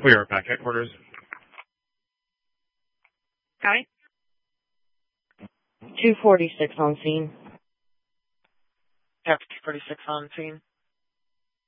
We are back at headquarters. Copy. 246 on scene. Chapter 246 on scene.